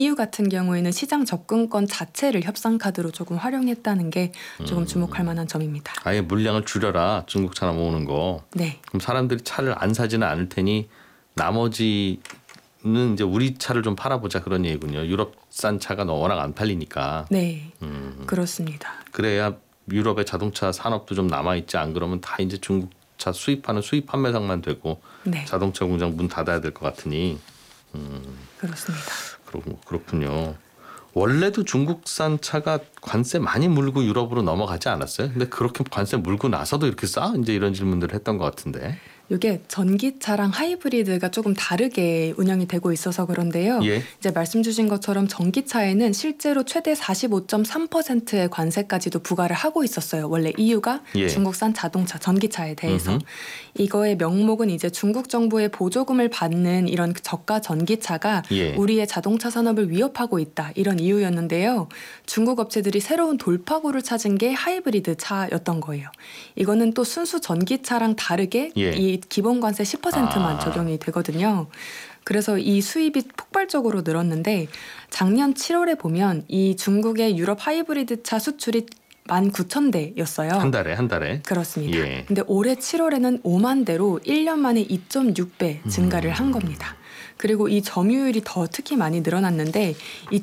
EU 같은 경우에는 시장 접근권 자체를 협상 카드로 조금 활용했다는 게 조금 주목할 만한 점입니다. 아예 물량을 줄여라. 중국 차 넘어오는 거. 네. 그럼 사람들이 차를 안 사지는 않을 테니 나머지는 이제 우리 차를 좀 팔아보자 그런 얘기군요. 유럽산 차가 워낙 안 팔리니까. 네. 그렇습니다. 그래야 유럽의 자동차 산업도 좀 남아있지. 안 그러면 다 이제 중국차 수입하는 수입 판매상만 되고 네. 자동차 공장 문 닫아야 될 것 같으니. 그렇습니다. 그렇군요. 원래도 중국산 차가 관세 많이 물고 유럽으로 넘어가지 않았어요? 근데 그렇게 관세 물고 나서도 이렇게 싸? 이제 이런 질문들을 했던 것 같은데. 이게 전기차랑 하이브리드가 조금 다르게 운영이 되고 있어서 그런데요. 예. 이제 말씀 주신 것처럼 전기차에는 실제로 최대 45.3%의 관세까지도 부과를 하고 있었어요. 원래 EU가 예. 중국산 자동차, 전기차에 대해서. 음흠. 이거의 명목은 이제 중국 정부의 보조금을 받는 이런 저가 전기차가 예. 우리의 자동차 산업을 위협하고 있다. 이런 이유였는데요. 중국 업체들이 새로운 돌파구를 찾은 게 하이브리드 차였던 거예요. 이거는 또 순수 전기차랑 다르게 예. 이 기본 관세 10%만 적용이 되거든요. 그래서 이 수입이 폭발적으로 늘었는데 작년 7월에 보면 이 중국의 유럽 하이브리드 차 수출이 19,000대였어요. 한 달에. 그렇습니다. 예. 근데 올해 7월에는 5만 대로 1년 만에 2.6배 증가를 한 겁니다. 그리고 이 점유율이 더 특히 많이 늘어났는데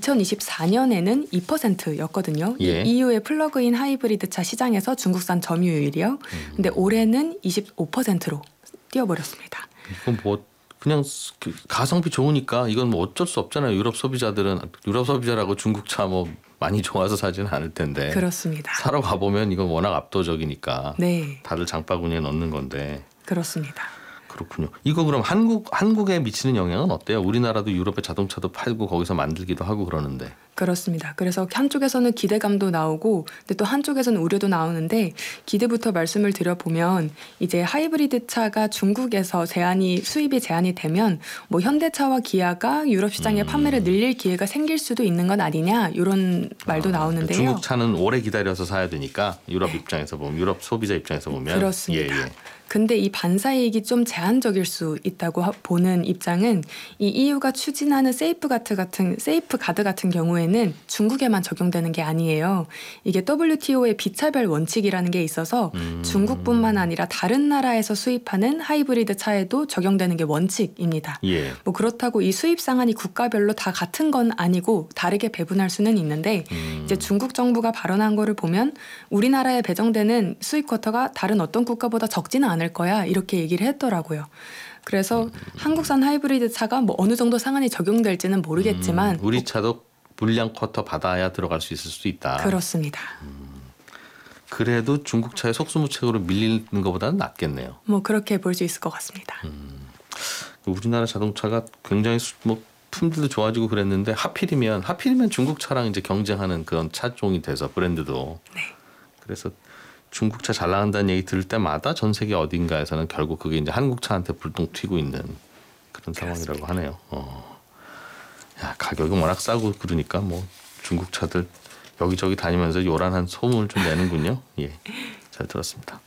2024년에는 2%였거든요. 예. EU의 플러그인 하이브리드 차 시장에서 중국산 점유율이요. 근데 올해는 25%로 뛰어버렸습니다. 이건 뭐 그냥 가성비 좋으니까 이건 뭐 어쩔 수 없잖아요. 유럽 소비자라고 중국 차 뭐 많이 좋아서 사지는 않을 텐데. 그렇습니다. 사러 가보면 이건 워낙 압도적이니까. 네. 다들 장바구니에 넣는 건데. 그렇습니다. 그렇군요. 이거 그럼 한국에 미치는 영향은 어때요? 우리나라도 유럽의 자동차도 팔고 거기서 만들기도 하고 그러는데. 그렇습니다. 그래서 한쪽에서는 기대감도 나오고 근데 또 한쪽에서는 우려도 나오는데 기대부터 말씀을 드려보면 이제 하이브리드 차가 중국에서 수입이 제한이 되면 뭐 현대차와 기아가 유럽 시장의 판매를 늘릴 기회가 생길 수도 있는 건 아니냐 이런 말도 나오는데요. 중국 차는 오래 기다려서 사야 되니까 유럽 입장에서 보면 유럽 소비자 입장에서 보면. 그렇습니다. 예. 근데 이 반사이익이 좀 제한적일 수 있다고 보는 입장은 이 EU가 추진하는 세이프 가드 같은 경우에는 중국에만 적용되는 게 아니에요. 이게 WTO의 비차별 원칙이라는 게 있어서 중국뿐만 아니라 다른 나라에서 수입하는 하이브리드 차에도 적용되는 게 원칙입니다. 예. 뭐 그렇다고 이 수입 상한이 국가별로 다 같은 건 아니고 다르게 배분할 수는 있는데 이제 중국 정부가 발언한 거를 보면 우리나라에 배정되는 수입 쿼터가 다른 어떤 국가보다 적지는 않을 거야 이렇게 얘기를 했더라고요. 그래서 한국산 하이브리드 차가 뭐 어느 정도 상한이 적용될지는 모르겠지만 우리 차도 물량 쿼터 받아야 들어갈 수 있을 수 있다. 그렇습니다. 그래도 중국 차에 속수무책으로 밀리는 것보다는 낫겠네요. 뭐 그렇게 볼 수 있을 것 같습니다. 우리나라 자동차가 굉장히 뭐 품질도 좋아지고 그랬는데 하필이면 중국 차랑 이제 경쟁하는 그런 차종이 돼서 브랜드도. 네. 그래서 중국 차 잘 나간다는 얘기 들을 때마다 전 세계 어딘가에서는 결국 그게 이제 한국 차한테 불똥 튀고 있는 그런 상황이라고 하네요. 야, 가격이 워낙 싸고 그러니까 뭐 중국 차들 여기저기 다니면서 요란한 소문을 좀 내는군요. 예, 잘 들었습니다.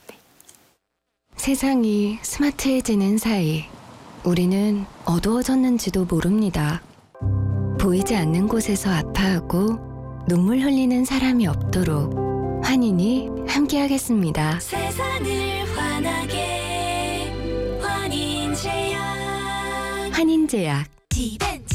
세상이 스마트해지는 사이 우리는 어두워졌는지도 모릅니다. 보이지 않는 곳에서 아파하고 눈물 흘리는 사람이 없도록 환인이 함께하겠습니다. 세상을 환하게 환인제약 환인제약